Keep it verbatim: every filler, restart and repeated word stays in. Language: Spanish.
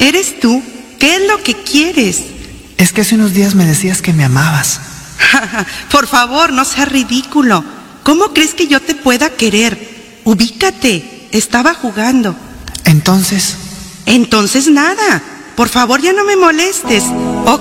¿Eres tú? ¿Qué es lo que quieres? Es que hace unos días me decías que me amabas. Por favor, no seas ridículo. ¿Cómo crees que yo te pueda querer? Ubícate. Estaba jugando. Entonces... Entonces nada. Por favor, ya no me molestes. Ok.